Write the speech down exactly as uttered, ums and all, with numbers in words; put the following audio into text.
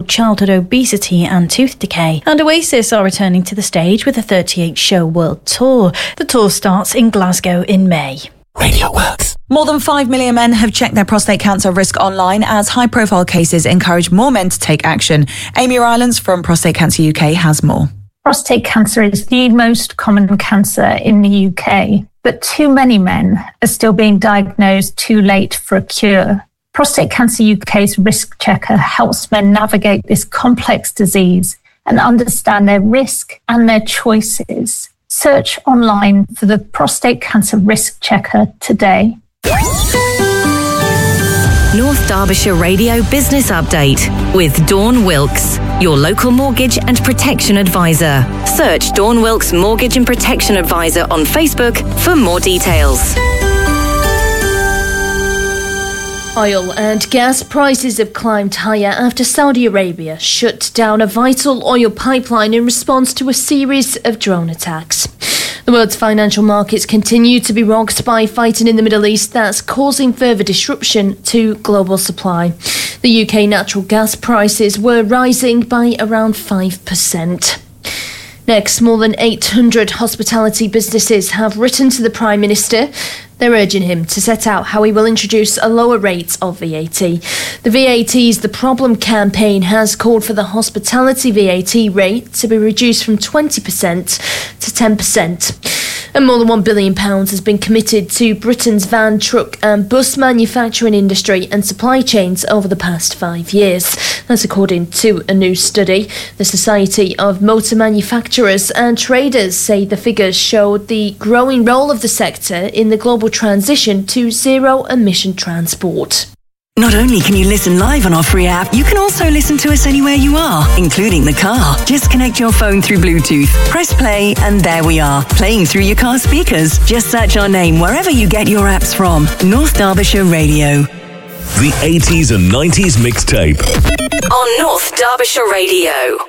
childhood obesity and tooth decay. And Oasis are returning to the stage with a thirty-eight show world tour. The tour starts in Glasgow in May. Radio Works. More than five million men have checked their prostate cancer risk online as high-profile cases encourage more men to take action. Amy Rylance from Prostate Cancer U K has more. Prostate cancer is the most common cancer in the U K, but too many men are still being diagnosed too late for a cure. Prostate Cancer U K's Risk Checker helps men navigate this complex disease and understand their risk and their choices. Search online for the Prostate Cancer Risk Checker today. North Derbyshire Radio Business Update with Dawn Wilkes, your local mortgage and protection advisor. Search Dawn Wilkes Mortgage and Protection Advisor on Facebook for more details. Oil and gas prices have climbed higher after Saudi Arabia shut down a vital oil pipeline in response to a series of drone attacks. The world's financial markets continue to be rocked by fighting in the Middle East that's causing further disruption to global supply. The U K natural gas prices were rising by around five percent. Next, more than eight hundred hospitality businesses have written to the Prime Minister. They're urging him to set out how he will introduce a lower rate of V A T. The V A T's The Problem campaign has called for the hospitality V A T rate to be reduced from twenty percent to ten percent. And more than one billion pounds has been committed to Britain's van, truck and bus manufacturing industry and supply chains over the past five years. That's according to a new study. The Society of Motor Manufacturers and Traders say the figures showed the growing role of the sector in the global transition to zero-emission transport. Not only can you listen live on our free app, you can also listen to us anywhere you are, including the car. Just connect your phone through Bluetooth, press play, and there we are, playing through your car speakers. Just search our name wherever you get your apps from. North Derbyshire Radio. The eighties and nineties mixtape on North Derbyshire Radio.